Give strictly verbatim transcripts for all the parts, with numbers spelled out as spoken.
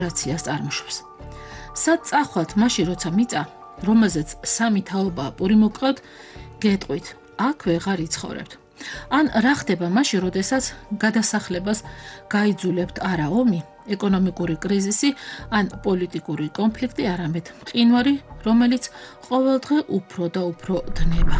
რაციას წარმოშვებს. სად წახვალთ მაშინ, როცა მიწა, რომელზეც სამი თაობაა პური მოკლავთ, გეტყვით, აქ ვეღარ იცხოვრებთ. ან რა ხდება მაშინ, როდესაც გადასახლებას გაიძულებთ არა ომი, ეკონომიკური კრიზისი, ან პოლიტიკური კონფლიქტი, არამედ მყინვარი, რომელიც ყოველდღე უფრო და უფრო დნება.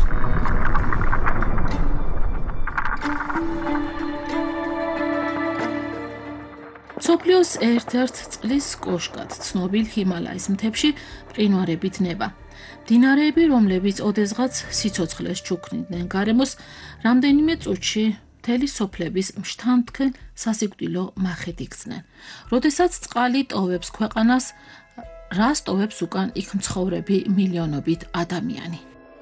მსოფლიოს ერთ-ერთ წყლის კოშკად ცნობილ ჰიმალაის მთებში მყინვარები დნება. მდინარეები, რომლებიც ოდესღაც სიცოცხლეს ჩუქნიდნენ გარემოს, რამდენიმე წუთში მთელი სოფლების მშთანთქელ სასიკვდილო მახეთ იქცნენ. როდესაც წყალი ტოვებს ქვეყანას, რას ტოვებს უკან იქ მცხოვრები მილიონობით ადამიანი.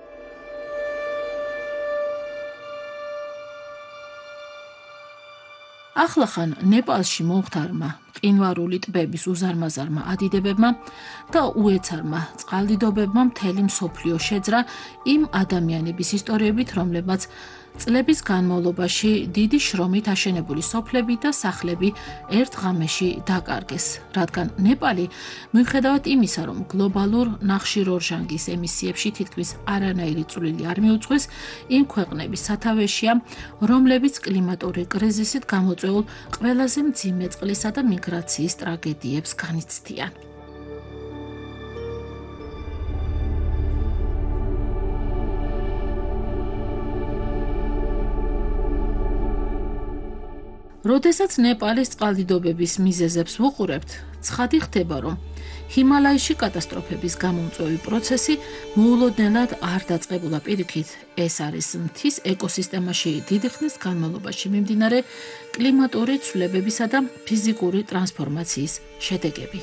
ახლახან ნეპალში მომხდარმა მყინვარული ტბების უზარმაზარმა ადიდებებმა და უეცარმა წყალდიდობებმა მთელი მსოფლიო შეძრა იმ ადამიანების ისტორიებით, რომლებმაც წლების განმავლობაში დიდი შრომით აშენებული სოფლები და სახლები ერთ ღამეში დაკარგეს, რადგან ნეპალი, მიუხედავად იმისა, რომ გლობალურ ნახშირორჟანგის ემისიებში თითქმის არანაირი წვლილი არ მიუძღვის, იმ ქვეყნების სათავეშია, რომლებიც კლიმატური კრიზისით გამოწვეულ ყველაზე მძიმე წყლისა და მიგრაციის ტრაგედიებს განიცდიან. როდესაც ნეპალის წყალდიდობების მიზეზებს ვუყურებთ, ცხადი ხდება, რომ ჰიმალაიში კატასტროფების გამომწვევი პროცესი მოულოდნელად არ დაწყებულა. პირიქით, ეს არის მთის ეკოსისტემაში დიდი ხნის განმავლობაში მიმდინარე კლიმატური ცვლილებებისა და ფიზიკური ტრანსფორმაციის შედეგები.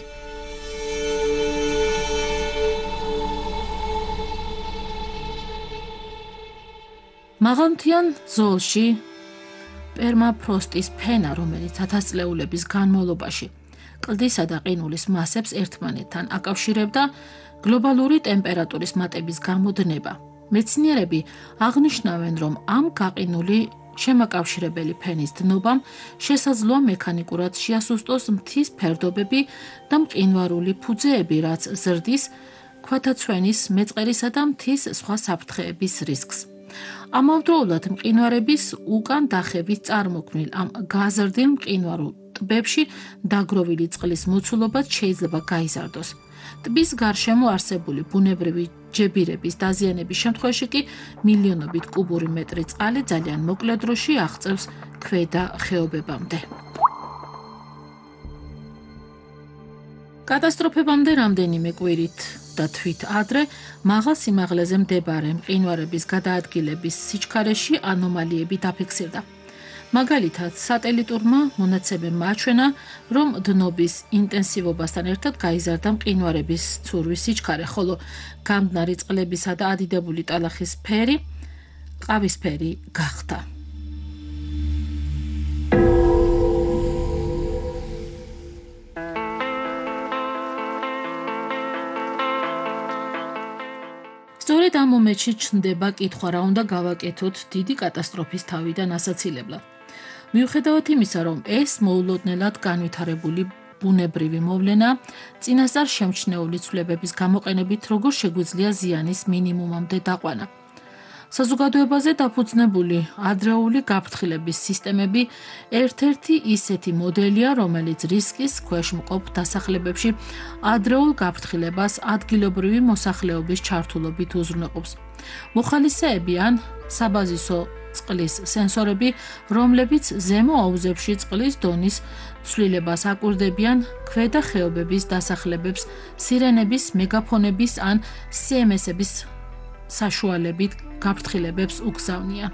მაღალმთიან ზოლში პერმაფროსტის ფენა, რომელიც ათასწლეულების განმავლობაში კლდისა და ყინულის მასებს ერთმანეთთან აკავშირებდა, გლობალური ტემპერატურის მატების გამოდნება. მეცნიერები აღნიშნავენ, რომ ამ გაყინული შემაკავშირებელი ფენის დნობამ შესაძლოა მექანიკურად შეასუსტოს მთის ფერდობები და მყინვარული ფუძეები, რაც ზრდის, ქვათაცვენის, მეწყერისა და მთის სხვა საფრთხეების რისკს. ამავდროულად მყინვარების უკან დახევით წარმოქმნილ ამ გაზრდილ მყინვარულ ტბებში დაგროვილი წყლის მოცულობაც შეიძლება გაიზარდოს. ტბის გარშემო არსებული ბუნებრივი ჯებირების დაზიანების შემთხვევაში კი მილიონობით კუბური მეტრი წყალი ძალიან მოკლე დროში აღწევს ქვედა ხეობებამდე. კატასტროფებამდე რამდენიმე კვირით და თვით ადრე მაღალ სიმაღლეზე მდებარე მყინვარების გადაადგილების სიჩქარეში ანომალიები დაფიქსირდა. მაგალითად, სატელიტურმა მონაცემებმა აჩვენა, რომ დნობის ინტენსივობასთან ერთად გაიზარდა მყინვარების ცურვის სიჩქარე, ხოლო გამდნარი წყლებისა და ადიდებული ტალახის ფერი ყავისფერი გახდა. სწორედ ამ მომენტში ჩნდება კითხვა, რა უნდა გავაკეთოთ დიდი კატასტროფის თავიდან ასაცილებლად. მიუხედავად იმისა, რომ ეს მოულოდნელად განვითარებული ბუნებრივი მოვლენა, წინასწარ შემჩნეული ცვლილებების გამოყენებით როგორ შეგვიძლია ზიანის მინიმუმამდე დაყვანა. საზოგადოებაზე დაფუძნებული ადრეული გაფრთხილების სისტემები ერთ-ერთი ისეთი მოდელია, რომელიც რისკის ქვეშ მყოფ დასახლებებში ადრეულ გაფრთხილებას ადგილობრივი მოსახლეობის ჩართულობით უზრუნველყოფს. მოხალისეები ან საბაზისო წყლის სენსორები, რომლებიც ზემო აუზებში წყლის დონის ცვლილებას აკვირდებიან, ქვედა ხეობების დასახლებებს სირენების, მეგაფონების ან სი ემ ეს-ების საშუალებით გაფრთხილებებს უგზავნიან.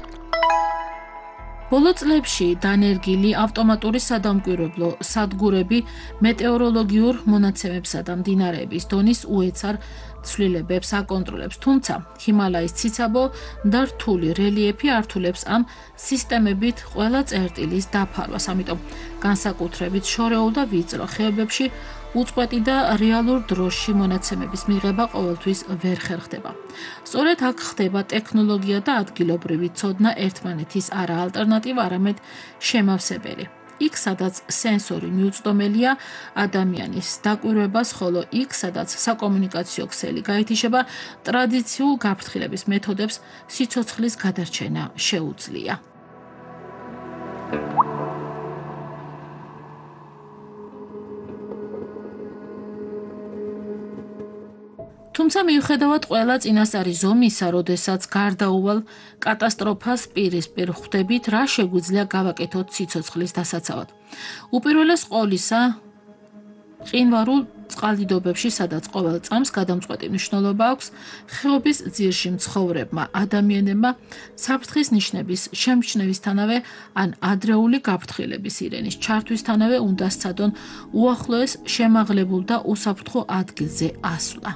ბოლო წლებში დანერგილი ავტომატური სადამკვირვებლო სადგურები მეტეოროლოგიურ მონაცემებსა და მდინარეების დონის უეცარ ცვლილებებს აკონტროლებს, თუმცა ჰიმალაის ციცაბო და რთული რელიეფი ართულებს ამ სისტემებით ყველა წერტილის დაფარვას, ამიტომ განსაკუთრებით შორეულ და ვიწრო ხეობებში უწყვეტი და რეალურ დროში მონაცემების მიღება ყოველთვის ვერ ხერხდება. სწორედ აქ ხდება ტექნოლოგია და ადგილობრივი ცოდნა ერთმანეთის არა ალტერნატივა, არამედ შემავსებელი. იქ სადაც სენსორი მიუწვდომელია ადამიანის დაკვირვებას, ხოლო იქ სადაც საკომუნიკაციო ქსელი გაითიშება, ტრადიციულ გაფრთხილების მეთოდებს სიცოცხლის გადარჩენა შეუძლია. თუმცა მიუხედავად ყველა წინასწარი ზომისა, როდესაც გარდაუვალ კატასტროფას პირისპირ ხვდებით, რა შეგვიძლია გავაკეთოთ სიცოცხლის დასაცავად. უპირველეს ყოვლისა, მყინვარულ წყალდიდობებში, სადაც ყოველ წამს გადამწყვეტი მნიშვნელობა აქვს, ხეობის ძირში მცხოვრებმა ადამიანებმა საფრთხის ნიშნების შემჩნევისთანავე ან ადრეული გაფრთხილების ირენის ჩართვისთანავე უნდა სცადონ უახლოეს შემაღლებულ და უსაფრთხო ადგილზე ასვლა.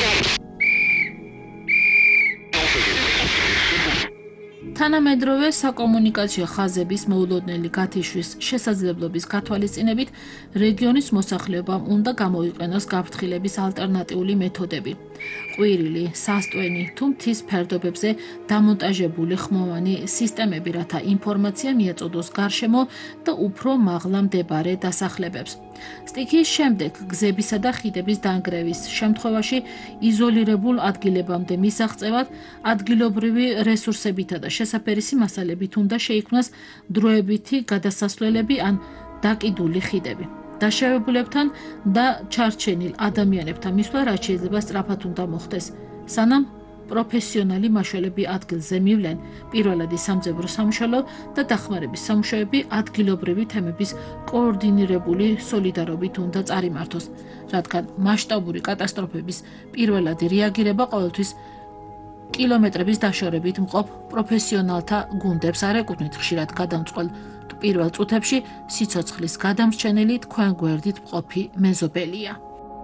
თანამედროვე საკომუნიკაციო ხაზების მოულოდნელი გათიშვის შესაძლებლობის გათვალისწინებით რეგიონის მოსახლეობამ უნდა გამოიყენოს გაფრთხილების ალტერნატიული მეთოდები. ყვირილი, სასტვენი თუ მთის ფერდობებზე დამონტაჟებული ხმოვანი სისტემები, რათა ინფორმაცია მიეწოდოს გარშემო და უფრო მაღლა მდებარე დასახლებებს. სტიქიის შემდეგ გზებისა და ხიდების დანგრევის შემთხვევაში იზოლირებულ ადგილებამდე მისაღწევად ადგილობრივი რესურსებითა და შესაფერისი მასალებით უნდა შეიქმნას დროებითი გადასასვლელები ან დაკიდული ხიდები. დაშავებულებთან და ჩარჩენილ ადამიანებთან მისვლა რაც შეიძლება სწრაფად უნდა მოხდეს, სანამ პროფესიონალი მაშველები ადგილზე მივლენ, პირველადი სამძებრო სამუშაო და დახმარების სამუშაოები ადგილობრივი თემების კოორდინირებული სოლიდარობით უნდა წარიმართოს, რადგან მასშტაბური კატასტროფების პირველადი რეაგირება ყოველთვის კილომეტრების დაშორებით მყოფ პროფესიონალთა გუნდებს არ ეკუთვნით, ხშირად გადამწყვეტ პირველ წუთებში სიცოცხლის გადამრჩენელი თქვენ გვერდით მყოფი მეზობელია.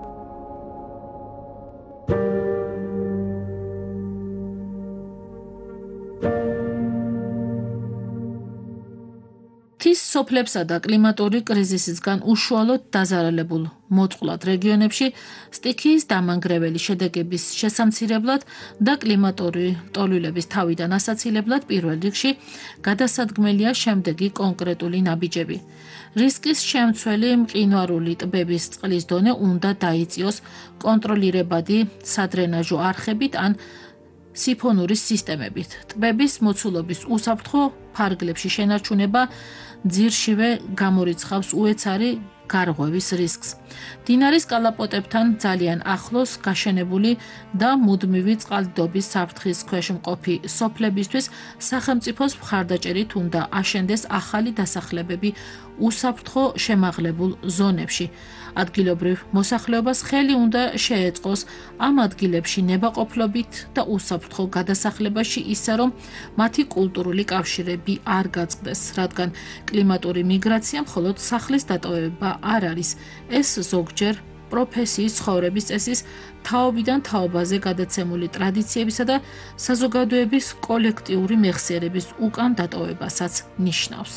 მთის სოფლებსა და კლიმატური კრიზისისგან უშუალოდ დაზარალებულ მოწყვლად რეგიონებში სტიქიის დამანგრეველი შედეგების შესამცირებლად და კლიმატური ტოლვილების თავიდან ასაცილებლად პირველ რიგში გადასადგმელია შემდეგი კონკრეტული ნაბიჯები. რისკის შემცველი მყინვარული ტბების წყლის დონე უნდა დაიწიოს კონტროლირებადი სადრენაჟო არხებით ან სიფონურის სისტემებით. ტბების მოცულობის უსაფრთხო ფარგლებში შენარჩუნება ძირშივე გამორიცხავს უეცარი გარღვევის რისკს. მდინარის კალაპოტებთან ძალიან ახლოს გაშენებული და მუდმივი წყალდიდობის საფრთხის ქვეშ მყოფი სოფლებისთვის სახელმწიფოს მხარდაჭერით უნდა აშენდეს ახალი დასახლებები უსაფრთხო შემაღლებულ ზონებში. ადგილობრივ მოსახლეობას ხელი უნდა შეეწყოს ამ ადგილებში ნებაყოფლობით და უსაფრთხო გადასახლებაში ისე, რომ მათი კულტურული კავშირები არ გაწყდეს, რადგან კლიმატური მიგრაცია მხოლოდ სახლის დატოვება არ არის. ეს ზოგჯერ პროფესიის ცხოვრების წესის თაობიდან თაობაზე გადაცემული ტრადიციებისა და საზოგადოების კოლექტიური მეხსიერების უკან დატოვებასაც ნიშნავს.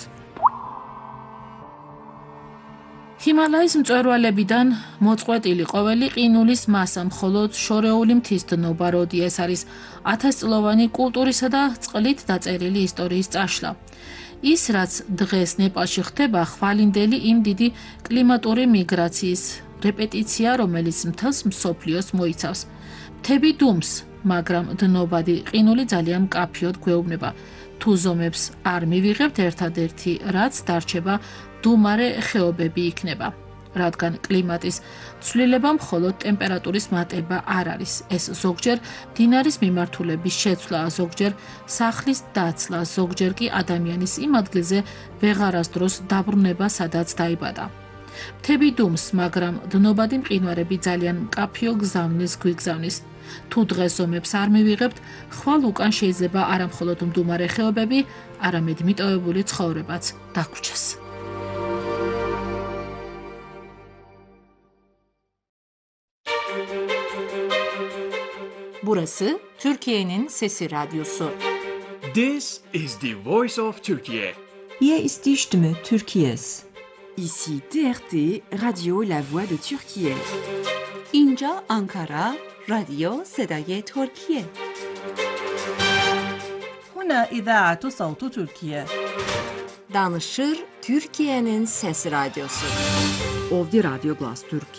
ჰიმალაის მწვერვალებიდან მოწყვეტილი ყოველი ყინულის მასა მხოლოდ შორეული მთის დნობა, როდი ეს არის ათასწლოვანი კულტურისა და წყლით დაწერილი ისტორიის წაშლა. ის, რაც დღეს ნეპალში ხდება, ხვალინდელი იმ დიდი კლიმატური მიგრაციის რეპეტიცია, რომელიც მთელს მსოფლიოს მოიცავს. მთები დუმს, მაგრამ დნობადი ყინული ძალიან მკაფიოდ გვეუბნება. თუ ზომებს არ მივიღებთ, ერთადერთი რაც დარჩება დუმარე ხეობები იქნება. რადგან კლიმატის ცვლილება მხოლოდ ტემპერატურის მატება არ არის. ეს ზოგჯერ მდინარის მიმართულების შეცვლა, ზოგჯერ სახლის დაცლა, ზოგჯერ კი ადამიანის იმ ადგილზე ვეღარასდროს დაბრუნება, სადაც დაიბადა. მთები დუმს, მაგრამ დნობადი მყინვარები ძალიან მკაფიო გზავნის გვიგზავნის. თუ დღეს ზომებს არ მივიღებთ, ხვალ უკან შეიძლება არა მხოლოდ მდუმარე ხეობები, არამედ მიტოვებული ცხოვრებაც დაგვრჩეს. Burası Türkiye'nin Sesi Radyosu. This is the voice of Turkey. Hier ist die Stimme Türkiye's. Ici T R T Radio La Voix de Türkiye. اینجا آنکارا رادیو صدای ترکیه. هنا إذاعة صوت تركيا. Danışır Türkiye'nin Sesi Radyosu. Ovdi Radyo Glas Türkiye.